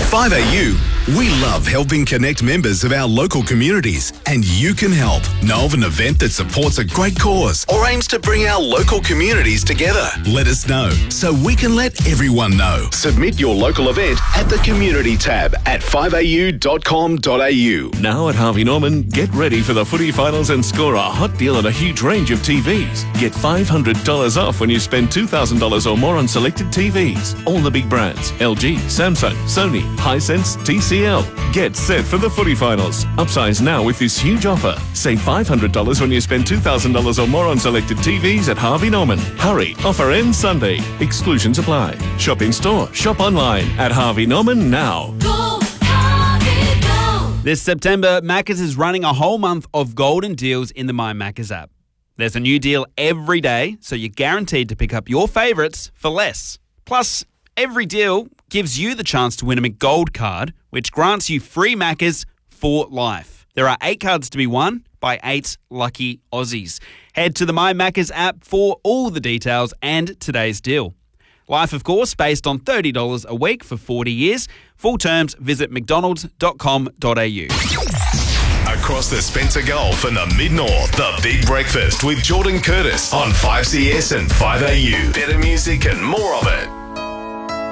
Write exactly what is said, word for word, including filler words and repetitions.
five A U, we love helping connect members of our local communities, and you can help. Know of an event that supports a great cause or aims to bring our local communities together? Let us know so we can let everyone know. Submit your local event at the Community tab at five a u dot com dot a u. Now at Harvey Norman, get ready for the footy finals and score a hot deal on a huge range of T Vs. Get five hundred dollars off when you spend two thousand dollars or more on selected T Vs. All the big brands: L G, Samsung, Sony, Hisense, T C L. Get set for the footy finals. Upsize now with this huge offer. Save five hundred dollars when you spend two thousand dollars or more on selected T Vs at Harvey Norman. Hurry, offer ends Sunday. Exclusions apply. Shop in store, shop online at Harvey Norman now. Go, Harvey, go. This September, Macca's is running a whole month of golden deals in the My Macca's app. There's a new deal every day, so you're guaranteed to pick up your favourites for less. Plus, every deal gives you the chance to win a McGold card, which grants you free Maccas for life. There are eight cards to be won by eight lucky Aussies. Head to the My Macca's app for all the details and today's deal. Life, of course, based on thirty dollars a week for forty years. Full terms, visit mcdonalds dot com dot a u. Across the Spencer Gulf and the Mid-North, The Big Breakfast with Jordan Curtis on five C S and five A U. Better music and more of it.